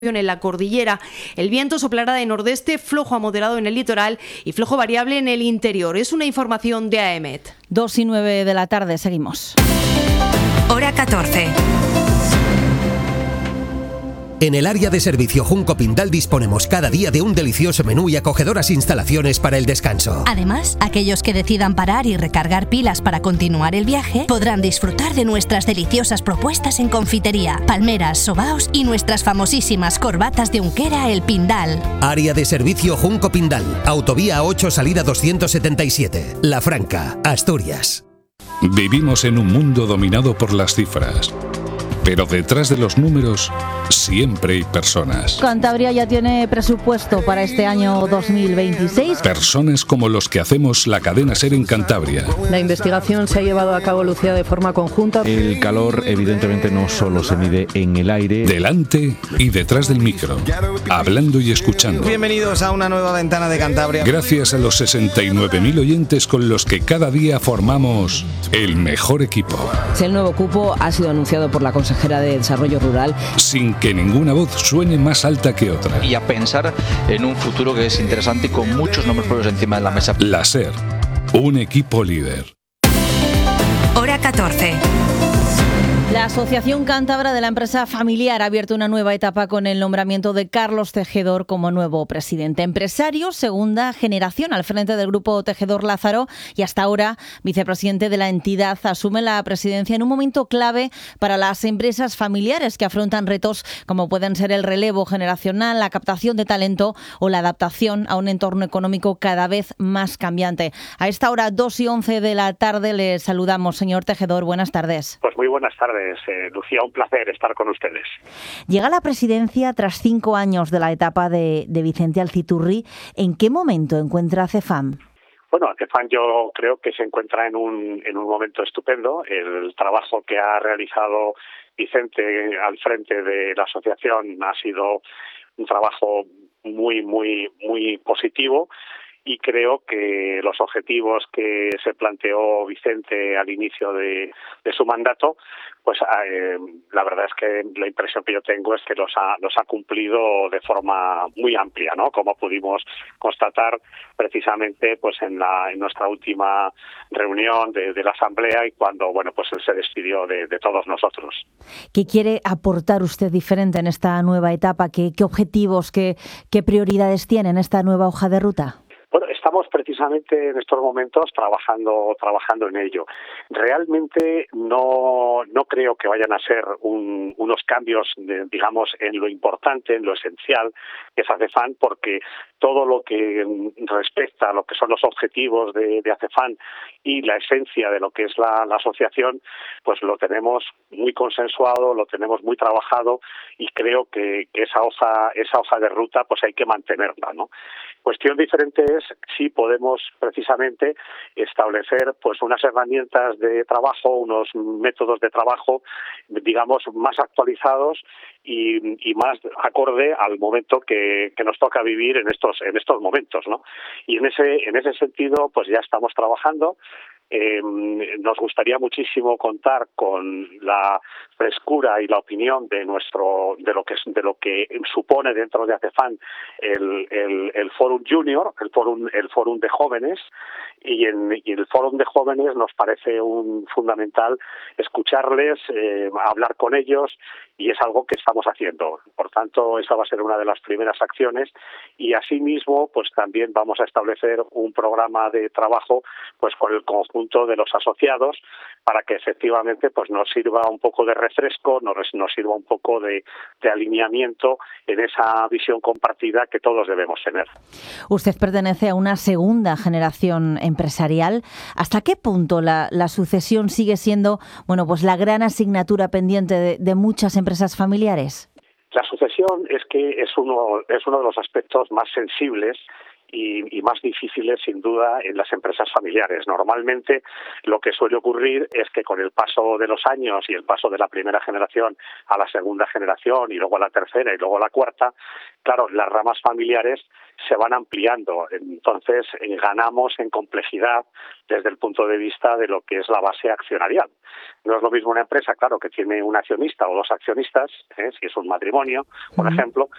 en la cordillera. El viento soplará de nordeste, flojo a moderado en el litoral y flojo variable en el interior. Es una información de AEMET. 2:09 de la tarde, seguimos. Hora 14. En el área de servicio Junco Pindal disponemos cada día de un delicioso menú y acogedoras instalaciones para el descanso. Además, aquellos que decidan parar y recargar pilas para continuar el viaje podrán disfrutar de nuestras deliciosas propuestas en confitería, palmeras, sobaos y nuestras famosísimas corbatas de Unquera El Pindal. Área de servicio Junco Pindal, Autovía 8 salida 277, La Franca, Asturias. Vivimos en un mundo dominado por las cifras. Pero detrás de los números siempre hay personas. Cantabria ya tiene presupuesto para este año 2026. Personas como los que hacemos la cadena SER en Cantabria. La investigación se ha llevado a cabo, Lucía, de forma conjunta. El calor evidentemente no solo se mide en el aire. Delante y detrás del micro, hablando y escuchando. Bienvenidos a una nueva ventana de Cantabria. Gracias a los 69.000 oyentes con los que cada día formamos el mejor equipo. El nuevo cupo ha sido anunciado por la consejera de Desarrollo Rural. Sin que ninguna voz suene más alta que otra. Y a pensar en un futuro que es interesante y con muchos nombres propios encima de la mesa. La SER, un equipo líder. Hora 14. La Asociación Cántabra de la Empresa Familiar ha abierto una nueva etapa con el nombramiento de Carlos Tejedor como nuevo presidente. Empresario, segunda generación al frente del Grupo Tejedor Lázaro y hasta ahora vicepresidente de la entidad. Asume la presidencia en un momento clave para las empresas familiares que afrontan retos como pueden ser el relevo generacional, la captación de talento o la adaptación a un entorno económico cada vez más cambiante. A esta hora, 2:11 de la tarde, le saludamos. Señor Tejedor, buenas tardes. Pues muy buenas tardes. Lucía, un placer estar con ustedes. Llega a la presidencia tras 5 años de la etapa de Vicente Alciturri. ¿En qué momento encuentra CEFAM? Bueno, CEFAM yo creo que se encuentra en un momento estupendo. El trabajo que ha realizado Vicente al frente de la asociación ha sido un trabajo muy positivo. Y creo que los objetivos que se planteó Vicente al inicio de su mandato, pues la verdad es que la impresión que yo tengo es que los ha cumplido de forma muy amplia, ¿no? Como pudimos constatar precisamente pues en nuestra última reunión de la asamblea y cuando pues él se despidió de todos nosotros. ¿Qué quiere aportar usted diferente en esta nueva etapa? ¿Qué objetivos, qué prioridades tiene en esta nueva hoja de ruta? Bueno, estamos precisamente en estos momentos trabajando en ello. Realmente no creo que vayan a ser unos cambios, digamos, en lo importante, en lo esencial que es ACEFAM, porque todo lo que respecta a lo que son los objetivos de ACEFAM y la esencia de lo que es la asociación, pues lo tenemos muy consensuado, lo tenemos muy trabajado y creo que esa hoja de ruta pues hay que mantenerla, ¿no? Cuestión diferente es si podemos precisamente establecer pues unas herramientas de trabajo, unos métodos de trabajo, digamos, más actualizados y más acorde al momento que nos toca vivir en estos momentos, ¿no? Y en ese sentido pues ya estamos trabajando. Nos gustaría muchísimo contar con la frescura y la opinión de lo que supone dentro de ACEFAM el Fórum Junior, el Fórum de Jóvenes, y en el Fórum de Jóvenes nos parece fundamental escucharles, hablar con ellos, y es algo que estamos haciendo. Por tanto, esa va a ser una de las primeras acciones, y asimismo pues también vamos a establecer un programa de trabajo pues con el conjunto de los asociados para que efectivamente pues nos sirva un poco de refresco, nos sirva un poco de alineamiento en esa visión compartida que todos debemos tener. Usted pertenece a una segunda generación empresarial. ¿Hasta qué punto la sucesión sigue siendo pues la gran asignatura pendiente de muchas empresas familiares? La sucesión es que es uno de los aspectos más sensibles y más difíciles, sin duda, en las empresas familiares. Normalmente lo que suele ocurrir es que con el paso de los años y el paso de la primera generación a la segunda generación y luego a la tercera y luego a la cuarta, claro, las ramas familiares se van ampliando. Entonces ganamos en complejidad desde el punto de vista de lo que es la base accionarial. No es lo mismo una empresa, claro, que tiene un accionista o dos accionistas, si es un matrimonio, por ejemplo,